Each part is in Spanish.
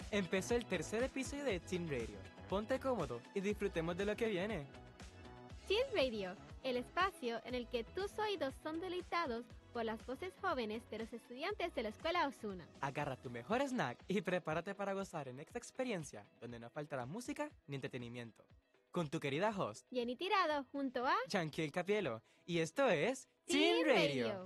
Empezó el tercer episodio de Teen Radio. Ponte cómodo y disfrutemos de lo que viene. Teen Radio, el espacio en el que tus oídos son deleitados por las voces jóvenes de los estudiantes de la Escuela Osuna. Agarra tu mejor snack y prepárate para gozar en esta experiencia donde no faltará música ni entretenimiento. Con tu querida host, Jenny Tirado, junto a Yanquiel Capielo. Y esto es Teen Radio.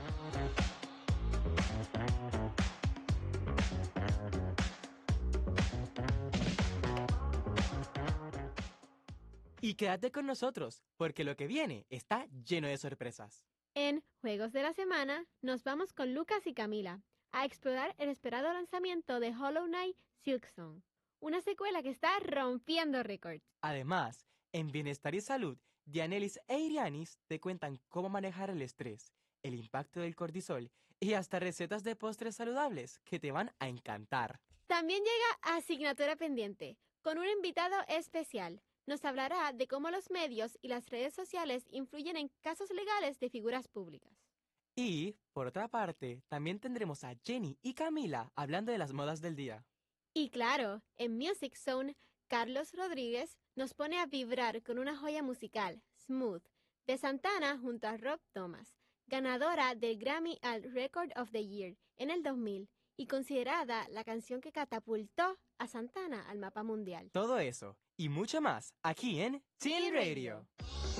Y quédate con nosotros, porque lo que viene está lleno de sorpresas. En Juegos de la Semana, nos vamos con Lucas y Camila a explorar el esperado lanzamiento de Hollow Knight Silksong, una secuela que está rompiendo récords. Además, en Bienestar y Salud, Dianelis e Irianis te cuentan cómo manejar el estrés, el impacto del cortisol y hasta recetas de postres saludables que te van a encantar. También llega Asignatura Pendiente, con un invitado especial. Nos hablará de cómo los medios y las redes sociales influyen en casos legales de figuras públicas. Y, por otra parte, también tendremos a Jenny y Camila hablando de las modas del día. Y claro, en Music Zone, Carlos Rodríguez nos pone a vibrar con una joya musical, Smooth, de Santana junto a Rob Thomas, ganadora del Grammy al Record of the Year en el 2000 y considerada la canción que catapultó a Santana al mapa mundial. Todo eso y mucho más aquí en Teen Radio.